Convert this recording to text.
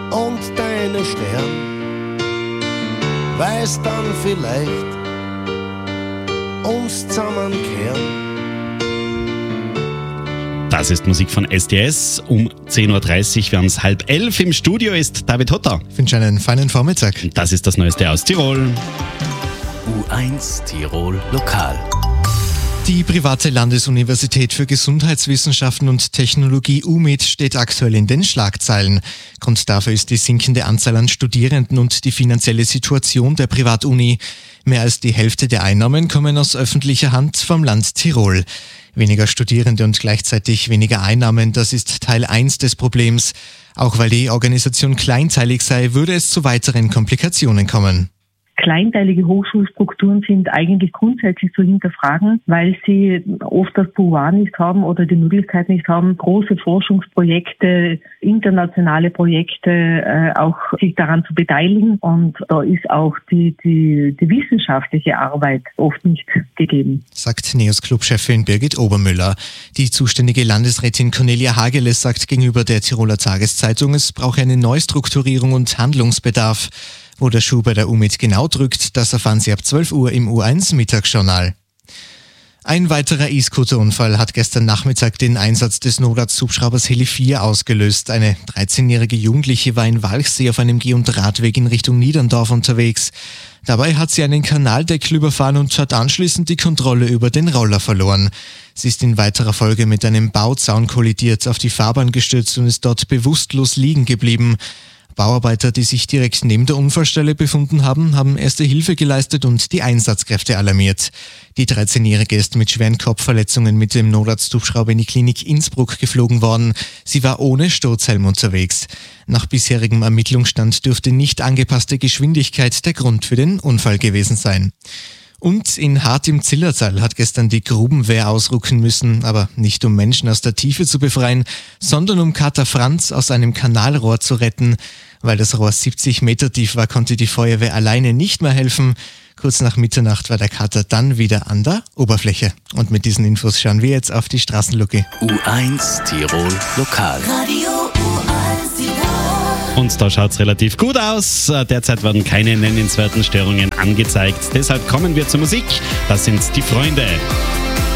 und deine Stern, weiß dann vielleicht uns zusammenkehren. Das ist Musik von STS um 10.30 Uhr. Wir haben es 10:30. Im Studio ist David Hotter. Ich wünsche einen feinen Vormittag. Das ist das Neueste aus Tirol. U1 Tirol Lokal. Die private Landesuniversität für Gesundheitswissenschaften und Technologie UMIT steht aktuell in den Schlagzeilen. Grund dafür ist die sinkende Anzahl an Studierenden und die finanzielle Situation der Privatuni. Mehr als die Hälfte der Einnahmen kommen aus öffentlicher Hand vom Land Tirol. Weniger Studierende und gleichzeitig weniger Einnahmen, das ist Teil 1 des Problems. Auch weil die Organisation kleinteilig sei, würde es zu weiteren Komplikationen kommen. Kleinteilige Hochschulstrukturen sind eigentlich grundsätzlich zu hinterfragen, weil sie oft das Pouvoir nicht haben oder die Möglichkeit nicht haben, große Forschungsprojekte, internationale Projekte auch sich daran zu beteiligen. Und da ist auch die wissenschaftliche Arbeit oft nicht gegeben. Sagt NEOS-Club-Chefin Birgit Obermüller. Die zuständige Landesrätin Cornelia Hageles sagt gegenüber der Tiroler Tageszeitung, es brauche eine Neustrukturierung und Handlungsbedarf. Wo der Schuh bei der UMIT genau drückt, das erfahren Sie ab 12 Uhr im U1 Mittagsjournal. Ein weiterer E-Scooter-Unfall hat gestern Nachmittag den Einsatz des Notarzt-Hubschraubers Heli 4 ausgelöst. Eine 13-jährige Jugendliche war in Walchsee auf einem Geh- und Radweg in Richtung Niederndorf unterwegs. Dabei hat sie einen Kanaldeckel überfahren und hat anschließend die Kontrolle über den Roller verloren. Sie ist in weiterer Folge mit einem Bauzaun kollidiert, auf die Fahrbahn gestürzt und ist dort bewusstlos liegen geblieben. Bauarbeiter, die sich direkt neben der Unfallstelle befunden haben, haben erste Hilfe geleistet und die Einsatzkräfte alarmiert. Die 13-Jährige ist mit schweren Kopfverletzungen mit dem Notarzthubschrauber in die Klinik Innsbruck geflogen worden. Sie war ohne Sturzhelm unterwegs. Nach bisherigem Ermittlungsstand dürfte nicht angepasste Geschwindigkeit der Grund für den Unfall gewesen sein. Und in Hart im Zillertal hat gestern die Grubenwehr ausrücken müssen, aber nicht um Menschen aus der Tiefe zu befreien, sondern um Kater Franz aus einem Kanalrohr zu retten. Weil das Rohr 70 Meter tief war, konnte die Feuerwehr alleine nicht mehr helfen. Kurz nach Mitternacht war der Kater dann wieder an der Oberfläche. Und mit diesen Infos schauen wir jetzt auf die Straßenlucke. U1 Tirol Lokal. Radio U1 Tirol. Und da schaut es relativ gut aus. Derzeit werden keine nennenswerten Störungen angezeigt. Deshalb kommen wir zur Musik. Das sind die Freunde.